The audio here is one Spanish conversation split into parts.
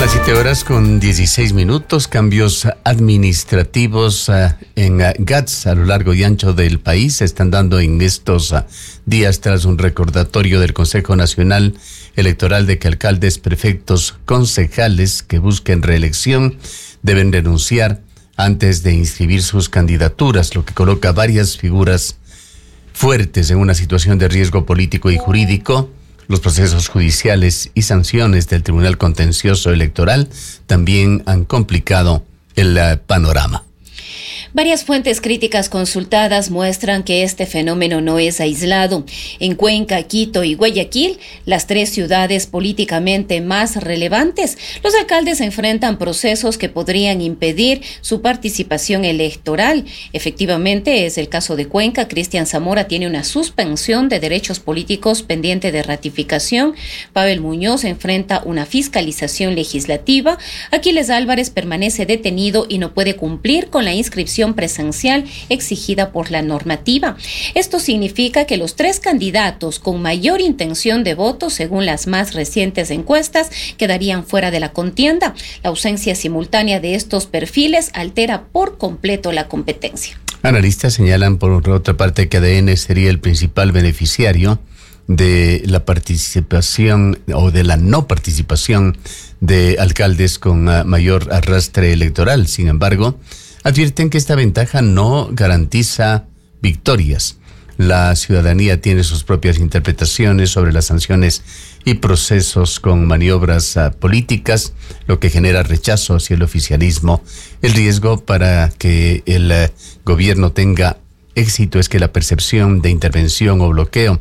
Las 7:16, cambios administrativos en GATS a lo largo y ancho del país se están dando en estos días tras un recordatorio del Consejo Nacional Electoral de que alcaldes, prefectos, concejales que busquen reelección deben renunciar antes de inscribir sus candidaturas, lo que coloca varias figuras fuertes en una situación de riesgo político y jurídico. Los procesos judiciales y sanciones del Tribunal Contencioso Electoral también han complicado el panorama. Varias fuentes críticas consultadas muestran que este fenómeno no es aislado. En Cuenca, Quito y Guayaquil, las tres ciudades políticamente más relevantes, los alcaldes enfrentan procesos que podrían impedir su participación electoral. Efectivamente, es el caso de Cuenca. Cristian Zamora tiene una suspensión de derechos políticos pendiente de ratificación. Pavel Muñoz enfrenta una fiscalización legislativa. Aquiles Álvarez permanece detenido y no puede cumplir con la inscripción presencial exigida por la normativa. Esto significa que los tres candidatos con mayor intención de voto, según las más recientes encuestas, quedarían fuera de la contienda. La ausencia simultánea de estos perfiles altera por completo la competencia. Analistas señalan, por otra parte, que ADN sería el principal beneficiario de la participación o de la no participación de alcaldes con mayor arrastre electoral. Sin embargo, advierten que esta ventaja no garantiza victorias. La ciudadanía tiene sus propias interpretaciones sobre las sanciones y procesos con maniobras políticas, lo que genera rechazo hacia el oficialismo. El riesgo para que el gobierno tenga éxito es que la percepción de intervención o bloqueo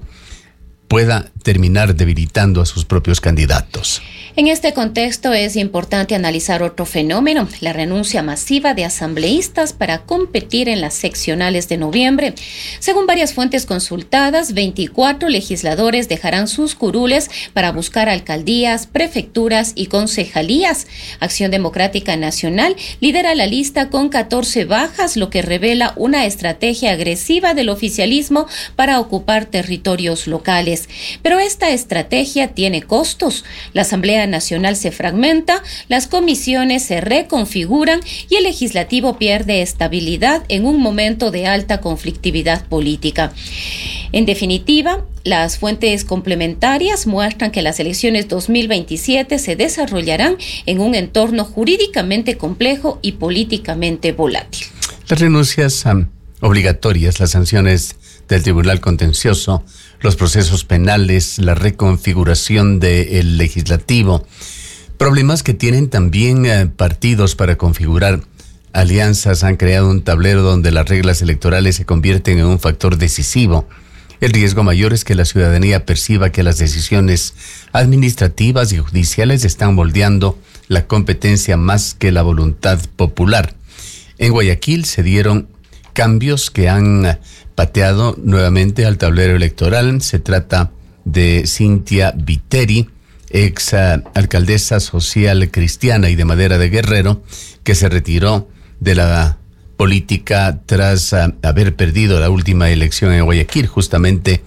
pueda terminar debilitando a sus propios candidatos. En este contexto es importante analizar otro fenómeno, la renuncia masiva de asambleístas para competir en las seccionales de noviembre. Según varias fuentes consultadas, 24 legisladores dejarán sus curules para buscar alcaldías, prefecturas y concejalías. Acción Democrática Nacional lidera la lista con 14 bajas, lo que revela una estrategia agresiva del oficialismo para ocupar territorios locales. Pero esta estrategia tiene costos. La Asamblea Nacional se fragmenta, las comisiones se reconfiguran y el legislativo pierde estabilidad en un momento de alta conflictividad política. En definitiva, las fuentes complementarias muestran que las elecciones 2027 se desarrollarán en un entorno jurídicamente complejo y políticamente volátil. Las renuncias obligatorias, las sanciones del Tribunal Contencioso, los procesos penales, la reconfiguración del legislativo, problemas que tienen también partidos para configurar alianzas, han creado un tablero donde las reglas electorales se convierten en un factor decisivo. El riesgo mayor es que la ciudadanía perciba que las decisiones administrativas y judiciales están moldeando la competencia más que la voluntad popular. En Guayaquil se dieron cambios que han pateado nuevamente al tablero electoral. Se trata de Cintia Viteri, ex alcaldesa social cristiana y de Madera de Guerrero, que se retiró de la política tras haber perdido la última elección en Guayaquil, justamente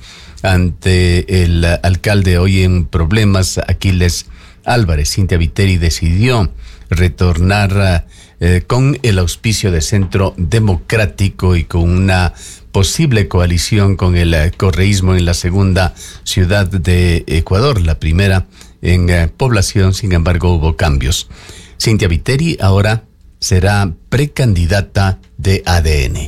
ante el alcalde hoy en problemas, Aquiles Álvarez. Cintia Viteri decidió retornar con el auspicio de Centro Democrático y con una posible coalición con el correísmo en la segunda ciudad de Ecuador, la primera en población. Sin embargo, hubo cambios. Cintia Viteri ahora será precandidata de ADN.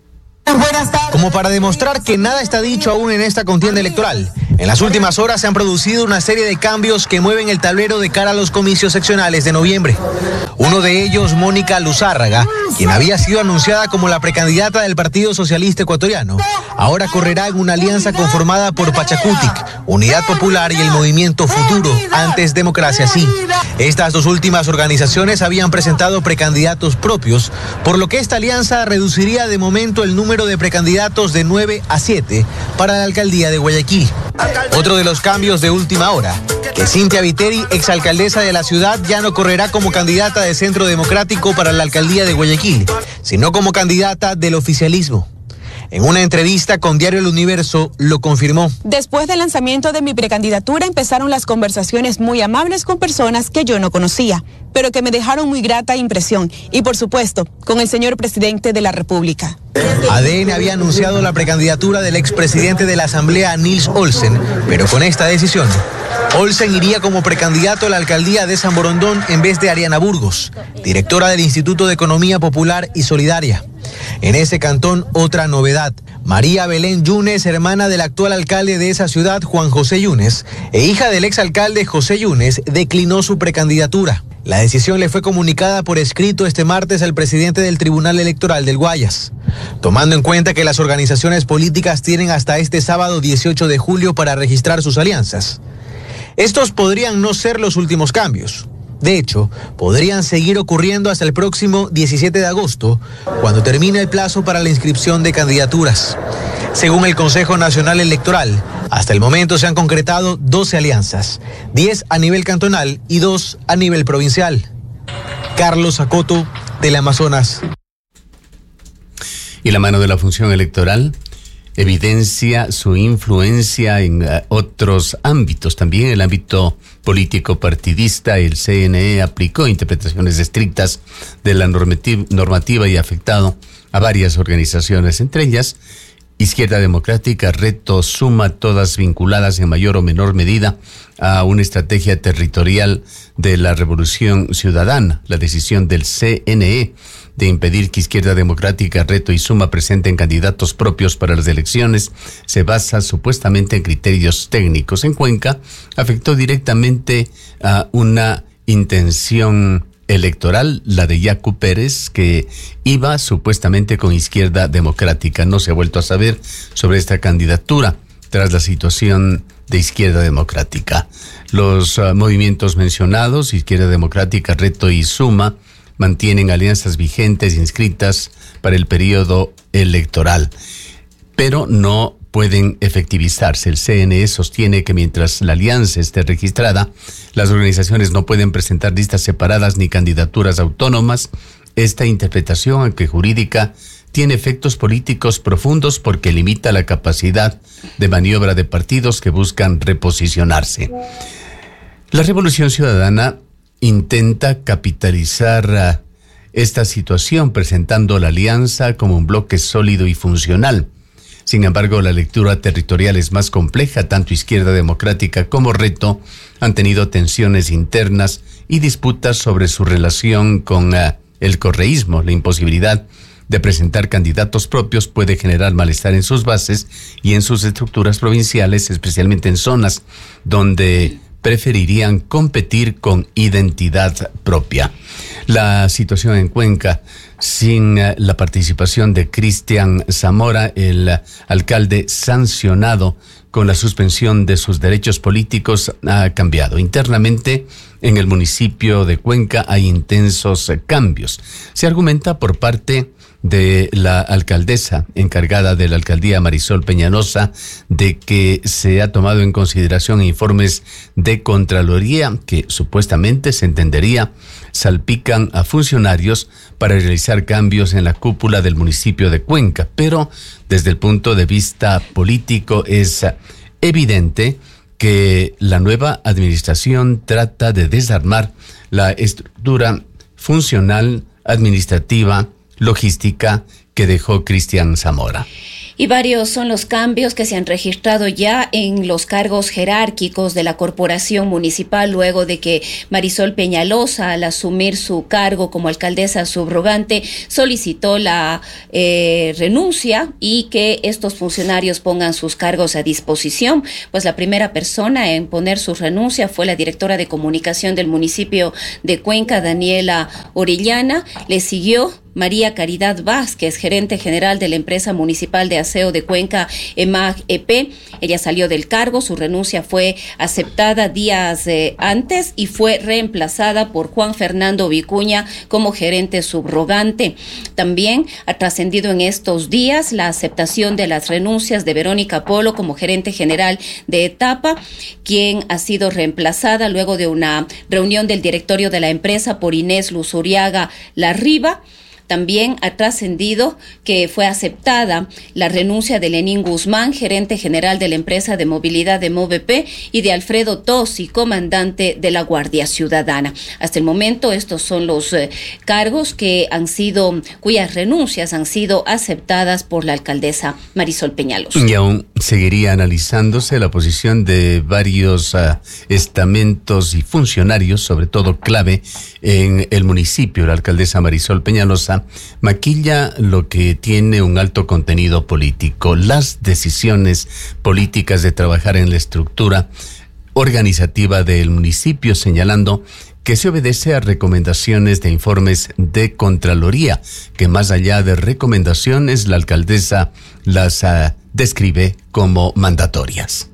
Como para demostrar que nada está dicho aún en esta contienda electoral, en las últimas horas se han producido una serie de cambios que mueven el tablero de cara a los comicios seccionales de noviembre. Uno de ellos, Mónica Luzárraga, quien había sido anunciada como la precandidata del Partido Socialista Ecuatoriano, ahora correrá en una alianza conformada por Pachacutic, Unidad Popular y el Movimiento Futuro, antes Democracia Sí. Estas dos últimas organizaciones habían presentado precandidatos propios, por lo que esta alianza reduciría de momento el número de precandidatos de 9 a 7 para la alcaldía de Guayaquil. Otro de los cambios de última hora, que Cintia Viteri, exalcaldesa de la ciudad, ya no correrá como candidata de Centro Democrático para la alcaldía de Guayaquil, sino como candidata del oficialismo. en una entrevista con Diario El Universo, lo confirmó. Después del lanzamiento de mi precandidatura empezaron las conversaciones muy amables con personas que yo no conocía, pero que me dejaron muy grata impresión y, por supuesto, con el señor presidente de la República. ADN había anunciado la precandidatura del expresidente de la Asamblea, Nils Olsen, pero con esta decisión, Olsen iría como precandidato a la alcaldía de San Borondón en vez de Ariana Burgos, directora del Instituto de Economía Popular y Solidaria. En ese cantón, otra novedad. María Belén Yunes, hermana del actual alcalde de esa ciudad, Juan José Yunes, e hija del exalcalde José Yunes, declinó su precandidatura. La decisión le fue comunicada por escrito este martes al presidente del Tribunal Electoral del Guayas, tomando en cuenta que las organizaciones políticas tienen hasta este sábado 18 de julio para registrar sus alianzas. Estos podrían no ser los últimos cambios. De hecho, podrían seguir ocurriendo hasta el próximo 17 de agosto, cuando termine el plazo para la inscripción de candidaturas. Según el Consejo Nacional Electoral, hasta el momento se han concretado 12 alianzas, 10 a nivel cantonal y 2 a nivel provincial. Carlos Acoto, Teleamazonas. Y la mano de la función electoral evidencia su influencia en otros ámbitos. También en el ámbito político partidista, el CNE aplicó interpretaciones estrictas de la normativa y ha afectado a varias organizaciones, entre ellas Izquierda Democrática, Reto, Suma, todas vinculadas en mayor o menor medida a una estrategia territorial de la Revolución Ciudadana. La decisión del CNE de impedir que Izquierda Democrática, Reto y Suma presenten candidatos propios para las elecciones se basa supuestamente en criterios técnicos. En Cuenca afectó directamente a una intención electoral, la de Yacu Pérez, que iba supuestamente con Izquierda Democrática. No se ha vuelto a saber sobre esta candidatura tras la situación de Izquierda Democrática. Los movimientos mencionados, Izquierda Democrática, Reto y Suma, mantienen alianzas vigentes inscritas para el periodo electoral, pero no pueden efectivizarse. El CNE sostiene que mientras la alianza esté registrada, las organizaciones no pueden presentar listas separadas ni candidaturas autónomas. Esta interpretación, aunque jurídica, tiene efectos políticos profundos porque limita la capacidad de maniobra de partidos que buscan reposicionarse. La Revolución Ciudadana intenta capitalizar esta situación presentando la alianza como un bloque sólido y funcional. Sin embargo, la lectura territorial es más compleja. Tanto Izquierda Democrática como Reto han tenido tensiones internas y disputas sobre su relación con el correísmo. La imposibilidad de presentar candidatos propios puede generar malestar en sus bases y en sus estructuras provinciales, especialmente en zonas donde preferirían competir con identidad propia. La situación en Cuenca, sin la participación de Cristian Zamora, el alcalde sancionado con la suspensión de sus derechos políticos, ha cambiado. Internamente, en el municipio de Cuenca hay intensos cambios. Se argumenta por parte de la alcaldesa encargada de la alcaldía, Marisol Peñalosa, de que se ha tomado en consideración informes de Contraloría que supuestamente, se entendería, salpican a funcionarios para realizar cambios en la cúpula del municipio de Cuenca, pero desde el punto de vista político es evidente que la nueva administración trata de desarmar la estructura funcional, administrativa, logística que dejó Cristian Zamora. Y varios son los cambios que se han registrado ya en los cargos jerárquicos de la corporación municipal luego de que Marisol Peñalosa, al asumir su cargo como alcaldesa subrogante, solicitó la renuncia y que estos funcionarios pongan sus cargos a disposición. Pues la primera persona en poner su renuncia fue la directora de comunicación del municipio de Cuenca, Daniela Orellana. Le siguió María Caridad Vázquez, gerente general de la empresa municipal de aseo de Cuenca, EMAG-EP. Ella salió del cargo, su renuncia fue aceptada días antes y fue reemplazada por Juan Fernando Vicuña como gerente subrogante. También ha trascendido en estos días la aceptación de las renuncias de Verónica Polo como gerente general de Etapa, quien ha sido reemplazada luego de una reunión del directorio de la empresa por Inés Luzuriaga Larriba. También ha trascendido que fue aceptada la renuncia de Lenín Guzmán, gerente general de la empresa de movilidad de MOVP, y de Alfredo Tosi, comandante de la Guardia Ciudadana. Hasta el momento estos son los cargos cuyas renuncias han sido aceptadas por la alcaldesa Marisol Peñalosa. Y aún seguiría analizándose la posición de varios estamentos y funcionarios, sobre todo clave en el municipio. La alcaldesa Marisol Peñalosa maquilla lo que tiene un alto contenido político, las decisiones políticas de trabajar en la estructura organizativa del municipio, señalando que se obedece a recomendaciones de informes de Contraloría, que más allá de recomendaciones, la alcaldesa las describe como mandatorias.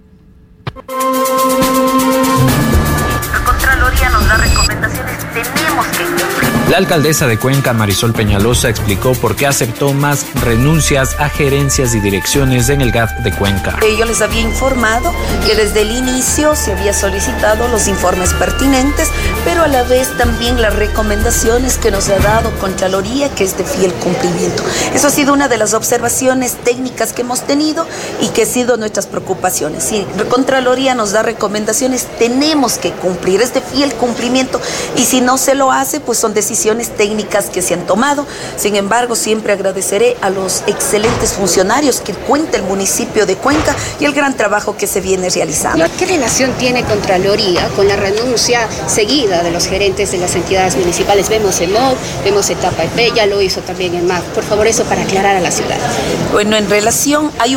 La Contraloría nos da recomendaciones, tenemos que cumplir. La alcaldesa de Cuenca, Marisol Peñalosa, explicó por qué aceptó más renuncias a gerencias y direcciones en el GAF de Cuenca. Yo les había informado que desde el inicio se había solicitado los informes pertinentes, pero a la vez también las recomendaciones que nos ha dado Contraloría, que es de fiel cumplimiento. Eso ha sido una de las observaciones técnicas que hemos tenido y que ha sido nuestras preocupaciones. Si Contraloría nos da recomendaciones, tenemos que cumplir, es de fiel cumplimiento, y si no se lo hace, pues son decisiones técnicas que se han tomado. Sin embargo, siempre agradeceré a los excelentes funcionarios que cuenta el municipio de Cuenca y el gran trabajo que se viene realizando. ¿Qué relación tiene Contraloría con la renuncia seguida de los gerentes de las entidades municipales? Vemos EMOV, vemos Etapa EP, ya lo hizo también el MAF. Por favor, eso para aclarar a la ciudad. Bueno, en relación, hay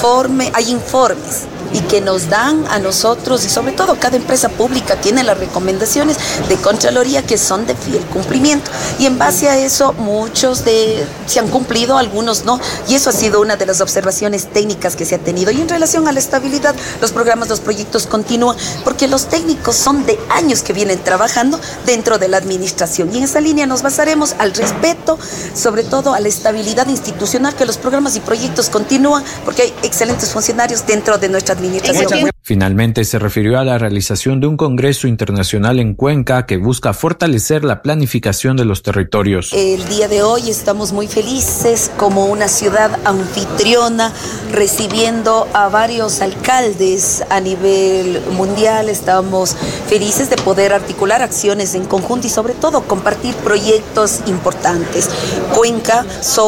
informes y que nos dan a nosotros, y sobre todo cada empresa pública tiene las recomendaciones de Contraloría que son de fiel cumplimiento, y en base a eso muchos se han cumplido, algunos no, y eso ha sido una de las observaciones técnicas que se ha tenido. Y en relación a la estabilidad, los programas, los proyectos continúan, porque los técnicos son de años que vienen trabajando dentro de la administración, y en esa línea nos basaremos al respeto, sobre todo a la estabilidad institucional, que los programas y proyectos continúan, porque hay excelentes funcionarios dentro de nuestra administración. Finalmente se refirió a la realización de un congreso internacional en Cuenca que busca fortalecer la planificación de los territorios. El día de hoy estamos muy felices como una ciudad anfitriona, recibiendo a varios alcaldes a nivel mundial. Estamos felices de poder articular acciones en conjunto y sobre todo compartir proyectos importantes. Cuenca,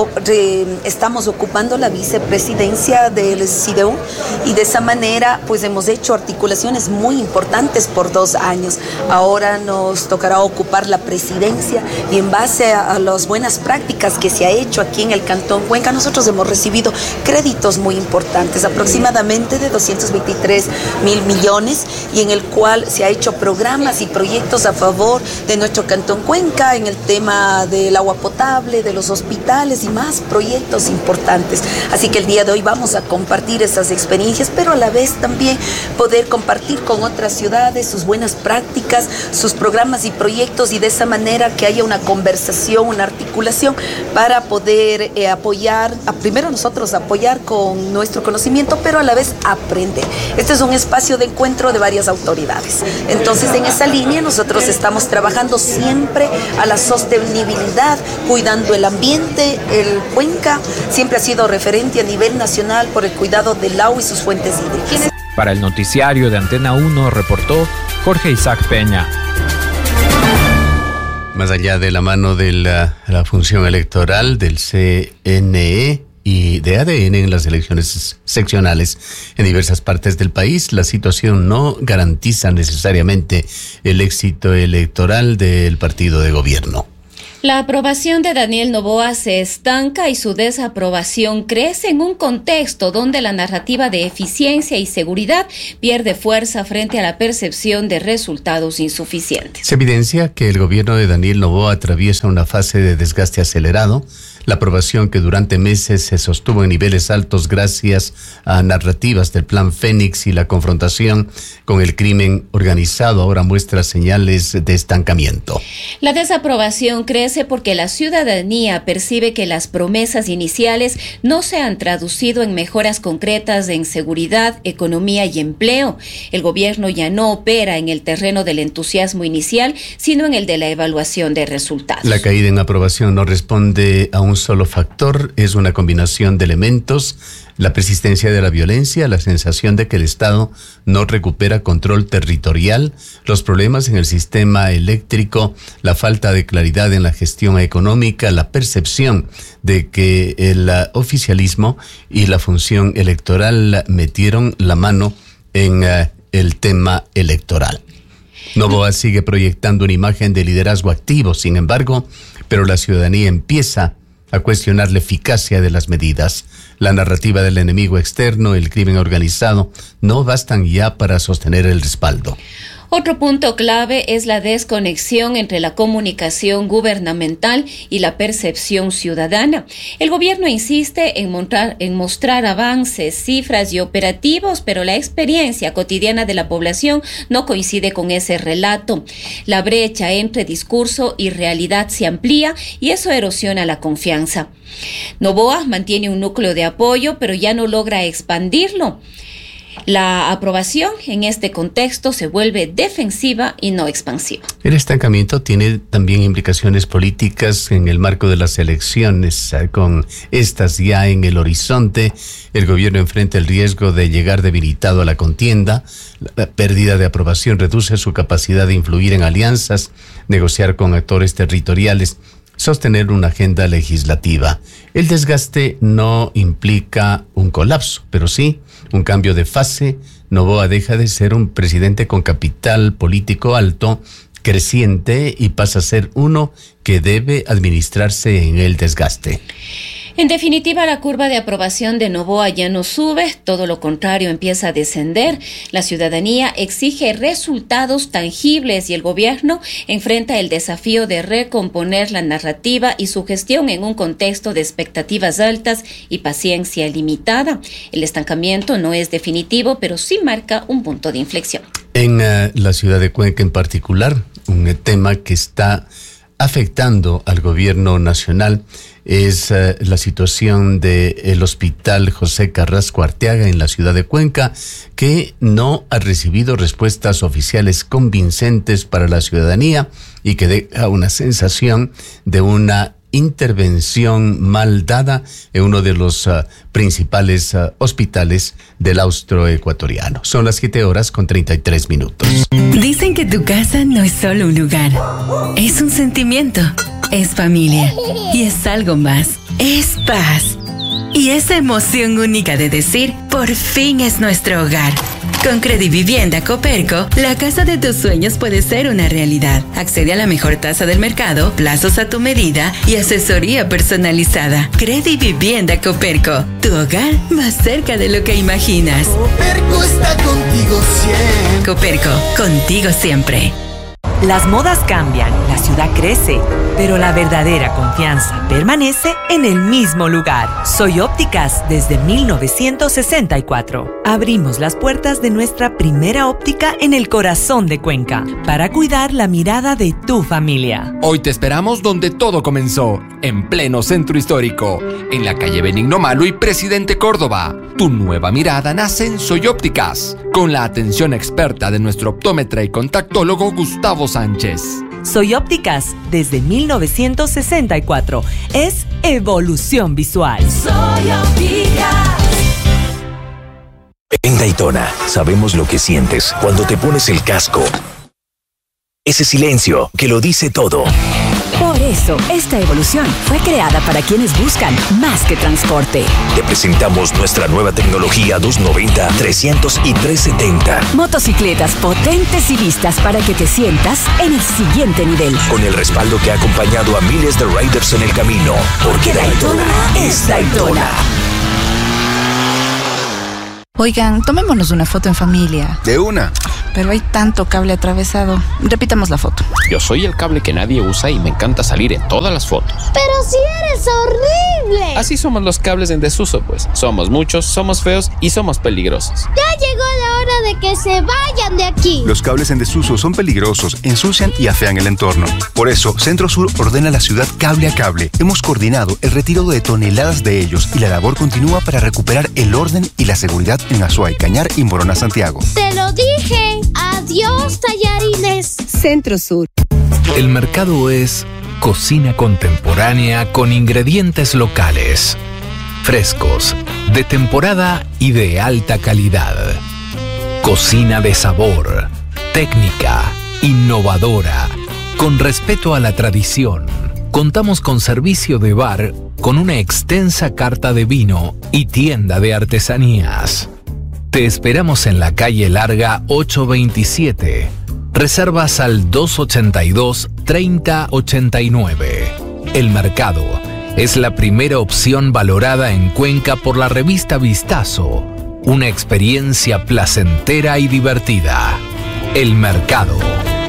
estamos ocupando la vicepresidencia del CIDEU, y de esa manera pues hemos hecho articulaciones muy importantes por 2 años. Ahora nos tocará ocupar la presidencia, y en base a las buenas prácticas que se ha hecho aquí en el Cantón Cuenca, nosotros hemos recibido créditos muy importantes, aproximadamente de 223.000 millones, y en el cual se ha hecho programas y proyectos a favor de nuestro Cantón Cuenca en el tema del agua potable, de los hospitales y más proyectos importantes. Así que el día de hoy vamos a compartir esas experiencias, pero a la vez también poder compartir con otras ciudades sus buenas prácticas, sus programas y proyectos, y de esa manera que haya una conversación, una articulación para poder primero nosotros apoyar con nuestro conocimiento, pero a la vez aprender. Este es un espacio de encuentro de varias autoridades. Entonces, en esa línea nosotros estamos trabajando siempre a la sostenibilidad, cuidando el ambiente. El Cuenca siempre ha sido referente a nivel nacional por el cuidado del agua y sus fuentes hídricas. Para el noticiario de Antena 1 reportó Jorge Isaac Peña. Más allá de la mano de la función electoral del CNE y de ADN en las elecciones seccionales en diversas partes del país, la situación no garantiza necesariamente el éxito electoral del partido de gobierno. La aprobación de Daniel Noboa se estanca y su desaprobación crece en un contexto donde la narrativa de eficiencia y seguridad pierde fuerza frente a la percepción de resultados insuficientes. Se evidencia que el gobierno de Daniel Noboa atraviesa una fase de desgaste acelerado. La aprobación, que durante meses se sostuvo en niveles altos gracias a narrativas del Plan Fénix y la confrontación con el crimen organizado, ahora muestra señales de estancamiento. La desaprobación crece porque la ciudadanía percibe que las promesas iniciales no se han traducido en mejoras concretas en seguridad, economía y empleo. El gobierno ya no opera en el terreno del entusiasmo inicial, sino en el de la evaluación de resultados. La caída en aprobación no responde a un solo factor, es una combinación de elementos: la persistencia de la violencia, la sensación de que el Estado no recupera control territorial, los problemas en el sistema eléctrico, la falta de claridad en la gestión económica, la percepción de que el oficialismo y la función electoral metieron la mano en el tema electoral. Noboa sigue proyectando una imagen de liderazgo activo, sin embargo, pero la ciudadanía empieza a cuestionar la eficacia de las medidas. La narrativa del enemigo externo, el crimen organizado, no bastan ya para sostener el respaldo. Otro punto clave es la desconexión entre la comunicación gubernamental y la percepción ciudadana. El gobierno insiste en mostrar avances, cifras y operativos, pero la experiencia cotidiana de la población no coincide con ese relato. La brecha entre discurso y realidad se amplía y eso erosiona la confianza. Noboa mantiene un núcleo de apoyo, pero ya no logra expandirlo. La aprobación en este contexto se vuelve defensiva y no expansiva. El estancamiento tiene también implicaciones políticas en el marco de las elecciones. Con estas ya en el horizonte, el gobierno enfrenta el riesgo de llegar debilitado a la contienda. La pérdida de aprobación reduce su capacidad de influir en alianzas, negociar con actores territoriales, sostener una agenda legislativa. El desgaste no implica un colapso, pero sí un cambio de fase. Noboa deja de ser un presidente con capital político alto, creciente, y pasa a ser uno que debe administrarse en el desgaste. En definitiva, la curva de aprobación de Noboa ya no sube, todo lo contrario, empieza a descender. La ciudadanía exige resultados tangibles y el gobierno enfrenta el desafío de recomponer la narrativa y su gestión en un contexto de expectativas altas y paciencia limitada. El estancamiento no es definitivo, pero sí marca un punto de inflexión. En la ciudad de Cuenca en particular, un tema que está afectando al gobierno nacional es la situación del Hospital José Carrasco Arteaga en la ciudad de Cuenca, que no ha recibido respuestas oficiales convincentes para la ciudadanía y que deja una sensación de una intervención mal dada en uno de los principales hospitales del austroecuatoriano. Son las 7:33. Dicen que tu casa no es solo un lugar, es un sentimiento, es familia y es algo más, es paz. Y esa emoción única de decir, por fin es nuestro hogar. Con Credivivienda Coperco, la casa de tus sueños puede ser una realidad. Accede a la mejor tasa del mercado, plazos a tu medida y asesoría personalizada. Credivivienda Coperco, tu hogar más cerca de lo que imaginas. Coperco está contigo siempre. Coperco, contigo siempre. Las modas cambian, la ciudad crece, pero la verdadera confianza permanece en el mismo lugar. Soy Ópticas desde 1964. Abrimos las puertas de nuestra primera óptica en el corazón de Cuenca para cuidar la mirada de tu familia. Hoy te esperamos donde todo comenzó, en pleno centro histórico, en la calle Benigno Malo y Presidente Córdoba. Tu nueva mirada nace en Soy Ópticas, con la atención experta de nuestro optómetra y contactólogo Gustavo Sánchez. Soy Ópticas desde 1964. Es evolución visual. Soy Ópticas. En Daytona, sabemos lo que sientes cuando te pones el casco. Ese silencio que lo dice todo. Por eso, esta evolución fue creada para quienes buscan más que transporte. Te presentamos nuestra nueva tecnología 290, 300 y 370. Motocicletas potentes y listas para que te sientas en el siguiente nivel. Con el respaldo que ha acompañado a miles de riders en el camino. Porque Daytona es Daytona. Oigan, tomémonos una foto en familia. De una. Pero hay tanto cable atravesado. Repitamos la foto. Yo soy el cable que nadie usa y me encanta salir en todas las fotos. Pero si eres ¡Es horrible! Así somos los cables en desuso, pues. Somos muchos, somos feos y somos peligrosos. ¡Ya llegó la hora de que se vayan de aquí! Los cables en desuso son peligrosos, ensucian y afean el entorno. Por eso, Centro Sur ordena a la ciudad cable a cable. Hemos coordinado el retiro de toneladas de ellos y la labor continúa para recuperar el orden y la seguridad en Azuay, Cañar y Morona, Santiago. ¡Te lo dije! ¡Adiós, tallarines! Centro Sur. El mercado es cocina contemporánea con ingredientes locales, frescos, de temporada y de alta calidad. Cocina de sabor, técnica, innovadora, con respeto a la tradición. Contamos con servicio de bar, con una extensa carta de vino y tienda de artesanías. Te esperamos en la calle Larga 827. Reservas al 282-3089. El Mercado es la primera opción valorada en Cuenca por la revista Vistazo. Una experiencia placentera y divertida. El Mercado.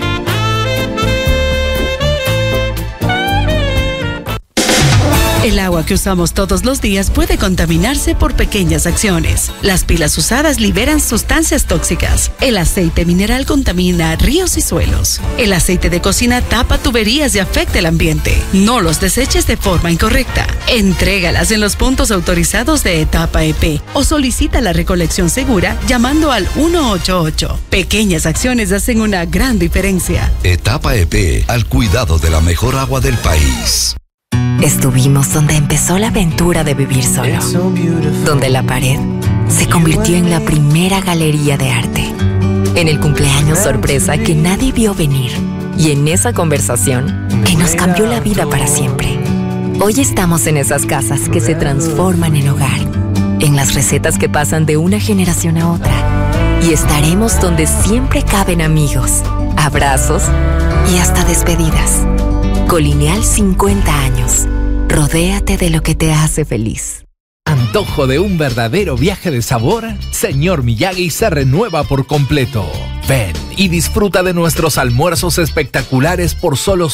El agua que usamos todos los días puede contaminarse por pequeñas acciones. Las pilas usadas liberan sustancias tóxicas. El aceite mineral contamina ríos y suelos. El aceite de cocina tapa tuberías y afecta el ambiente. No los deseches de forma incorrecta. Entrégalas en los puntos autorizados de Etapa EP o solicita la recolección segura llamando al 188. Pequeñas acciones hacen una gran diferencia. Etapa EP, al cuidado de la mejor agua del país. Estuvimos donde empezó la aventura de vivir solo, donde la pared se convirtió en la primera galería de arte, en el cumpleaños sorpresa que nadie vio venir y en esa conversación que nos cambió la vida para siempre. Hoy estamos en esas casas que se transforman en hogar, en las recetas que pasan de una generación a otra, y estaremos donde siempre caben amigos, abrazos y hasta despedidas. Colineal 50 años. Rodéate de lo que te hace feliz. ¿Antojo de un verdadero viaje de sabor? Señor Miyagi se renueva por completo. Ven y disfruta de nuestros almuerzos espectaculares por solo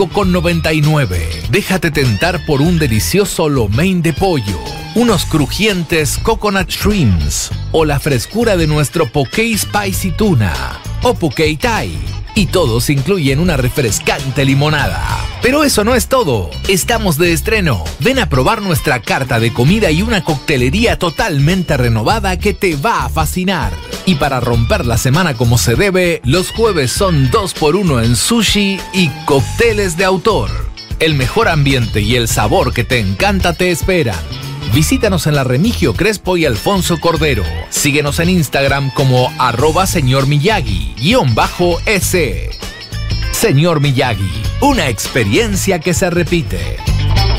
$5.99. Déjate tentar por un delicioso lo mein de pollo, unos crujientes coconut shrimps o la frescura de nuestro poke spicy tuna o poke thai. Y todos incluyen una refrescante limonada. Pero eso no es todo. Estamos de estreno. Ven a probar nuestra carta de comida y una coctelería totalmente renovada que te va a fascinar. Y para romper la semana como se debe, los jueves son 2x1 en sushi y cócteles de autor. El mejor ambiente y el sabor que te encanta te esperan. Visítanos en la Remigio Crespo y Alfonso Cordero. Síguenos en Instagram como @Señor Miyagi _S. Señor Miyagi, una experiencia que se repite.